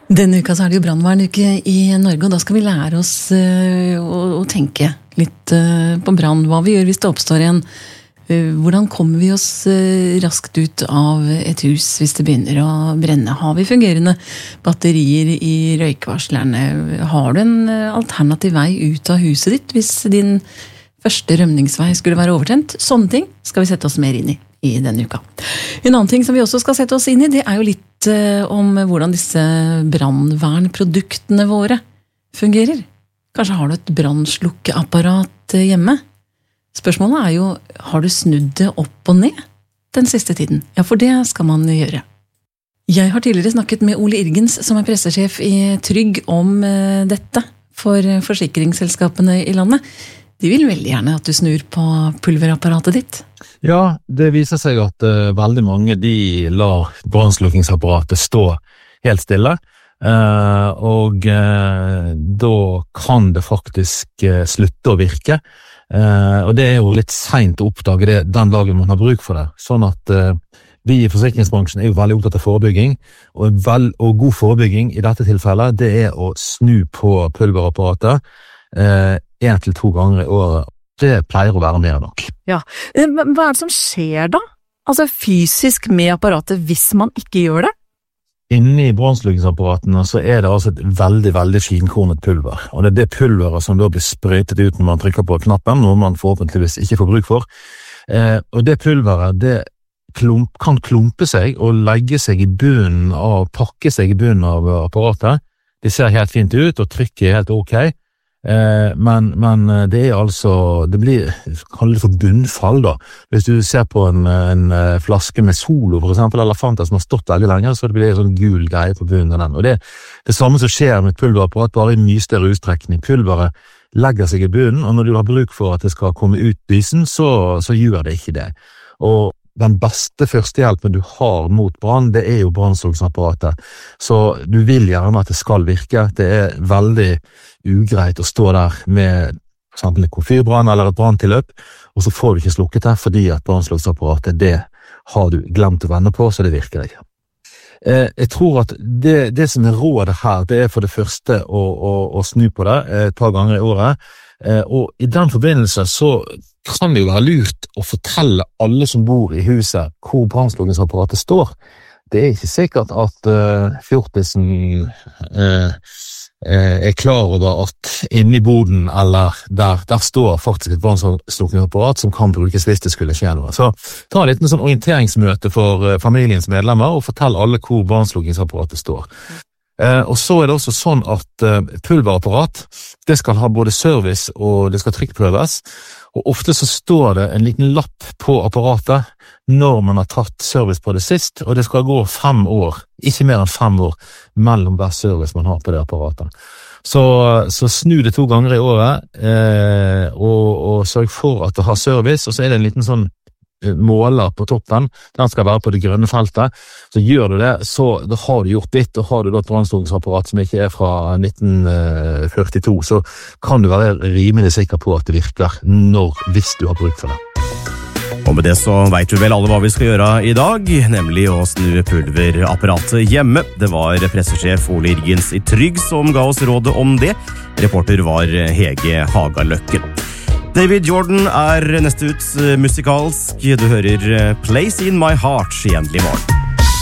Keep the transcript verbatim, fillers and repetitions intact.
Denne uka så er det jo brannvernuke i Norge, og da skal vi lære oss uh, å, å tenke litt uh, på brann. Hva vi gjør hvis det oppstår en. Uh, hvordan kommer vi oss uh, raskt ut av et hus hvis det begynner å brenne? Har vi fungerende batterier i røykvarslerne? Har du en uh, alternativ vei ut av huset ditt hvis din første rømningsvei skulle være overtent? Sånne ting skal vi sette oss mer inn i i denne uka. En annen ting som vi også skal sette oss inn i, det er jo litt uh, om hvordan disse brannvernproduktene våre fungerer. Kanskje har du et brannslukkeapparat hjemme? Spørsmålet er jo, har du snudd det opp og ned den siste tiden? Ja, for det skal man gjøre. Jeg har tidligere snakket med Ole Irgens, som er pressesjef i Trygg, om uh, dette for forsikringsselskapene i landet. De vil veldig gjerne at du snur på pulverapparatet ditt. Ja, det viser seg at uh, veldig mange de lar brannslukkingsapparatet stå helt stille, uh, og uh, da kan det faktisk uh, slutte å virke, uh, og det er jo litt sent å oppdage det den dagen man har bruk for det, sånn at uh, vi i forsikringsbransjen er jo veldig opptatt av forebygging, og, vel, og god forebygging i dette tilfellet, det er å snu på pulverapparatet uh, en til to ganger i året. Det pleier å være mer nok. Ja, hva er det som skjer da? Altså fysisk med apparatet hvis man ikke gjør det? Inni brannslukkingsapparatene så er det altså et veldig, veldig finkornet pulver. Og det er det pulveret som da blir sprøytet ut når man trykker på knappen, noe man forhåpentligvis ikke får bruk for. Eh, og det pulveret, det klump, kan klumpe seg og legge seg i bunnen av, pakke seg i bunnen av apparatet. Det ser helt fint ut, og trykket er helt ok. Eh, men, men det er altså, det blir, kall det for bunnfall da. Hvis du ser på en, en flaske med Solo for eksempel, eller Fanta som har stått veldig lenge, så det blir en sånn gul greie på bunnen av den. Og det er det samme som skjer med et pulverapparat, bare i mye større utstrekning. Pulveret legger seg i bunnen, og når du har bruk for at det skal komme ut dysen, så, så gjør det ikke det. Og den beste førstehjelpen du har mot brann, det er jo brannslukningsapparatet. Så du vil gjerne at det skal virke. Det er veldig ugreit å stå der med for eksempel en komfyrbrann eller et branntilløp, og så får du ikke slukket det fordi at brannslukningsapparatet, det har du glemt å vende på, så det virker ikke. Eh, jeg tror at det, det som er rådet her, det er for det første å, å, å snu på det et par ganger i året, eh, og i den forbindelse så kan det jo være lurt å fortelle alle som bor i huset hvor brannslukningsapparatet står. Det er ikke sikkert at uh, fjortisen uh, er klar over at inne i boden eller der, der står faktisk et brannslukningsapparat som kan brukes hvis det skulle skje noe. Så ta en liten sånn orienteringsmøte for uh, familiens medlemmer og fortell alle hvor brannslukningsapparatet står. Uh, og så er det også sånn at uh, pulverapparat, det skal ha både service og det skal trykkprøves, og ofte så står det en liten lapp på apparatet når man har tatt service på det sist, og det skal gå fem år, ikke mer enn fem år, mellom hver service man har på det apparatet. Så, så snu det to ganger i året, uh, og, og sørg for at det har service, og så er det en liten sånn måler på toppen, den skal være på det grønne feltet, så gjør du det, så da har du gjort ditt, og har du da et brannslukningsapparat som ikke er fra nitten førtito, så kan du være rimelig sikker på at det virker når, hvis du har bruk for det. Og med det så vet vi vel alle hva vi skal gjøre i dag, nemlig å snu pulverapparatet hjemme. Det var pressesjef Ole Irgens i Trygg som ga oss rådet om det. Reporter var Hege Hagaløkken. David Jordan er neste ut musikalsk. Du hører Place in My Heart i Endelig Morgen.